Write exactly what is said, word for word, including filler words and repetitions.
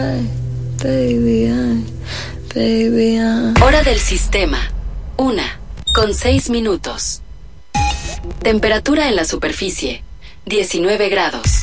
Baby, I, baby, I. Hora del sistema. Una, con seis minutos. Temperatura en la superficie, diecinueve grados.